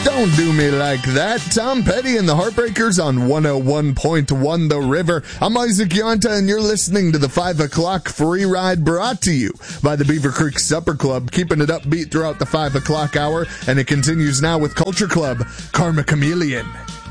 Don't do me like that. Tom Petty and the Heartbreakers on 101.1 The River. I'm Isaac Yonta, and you're listening to the 5 o'clock free ride brought to you by the Beaver Creek Supper Club, keeping it upbeat throughout the 5 o'clock hour, and it continues now with Culture Club, Karma Chameleon.